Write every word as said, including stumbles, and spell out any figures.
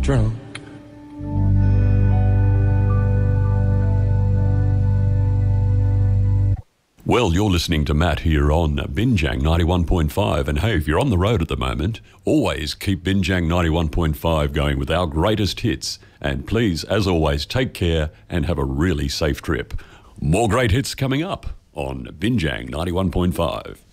drunk. Well, you're listening to Matt here on Binjang ninety-one point five. And hey, if you're on the road at the moment, always keep Binjang ninety-one point five going with our greatest hits. And please, as always, take care and have a really safe trip. More great hits coming up on Binjang ninety-one point five.